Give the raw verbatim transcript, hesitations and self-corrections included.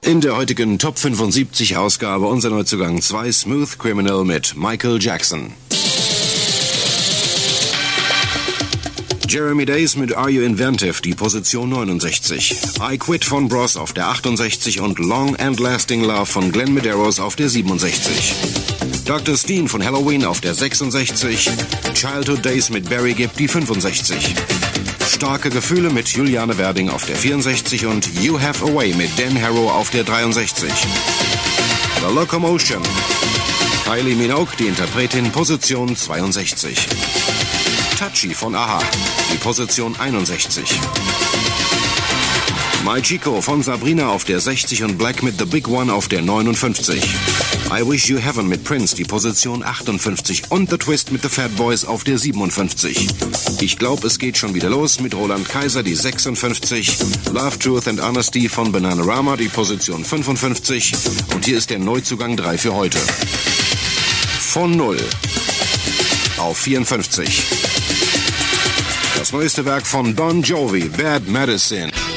In der heutigen Top fünfundsiebzig Ausgabe unser Neuzugang zwei Smooth Criminal mit Michael Jackson. Jeremy Days mit Are You Inventive, die Position neunundsechzig. I Quit von Bros auf der achtundsechzig und Long and Lasting Love von Glenn Medeiros auf der siebenundsechzig. Doktor Steen von Halloween auf der sechsundsechzig. Childhood Days mit Barry Gibb die fünfundsechzig. Starke Gefühle mit Juliane Werding auf der vierundsechzig und You Have a Way mit Dan Harrow auf der dreiundsechzig. The Locomotion. Kylie Minogue, die Interpretin, Position zweiundsechzig. Touchy von Aha, die Position einundsechzig. My Chico von Sabrina auf der sechzig und Black mit The Big One auf der neunundfünfzig. I Wish You Heaven mit Prince, die Position achtundfünfzig und The Twist mit The Fat Boys auf der siebenundfünfzig. Ich glaub, es geht schon wieder los mit Roland Kaiser, die sechsundfünfzig. Love, Truth and Honesty von Bananarama, die Position fünfundfünfzig. Und hier ist der Neuzugang drei für heute. Von null auf vierundfünfzig. Das neueste Werk von Bon Jovi, Bad Medicine.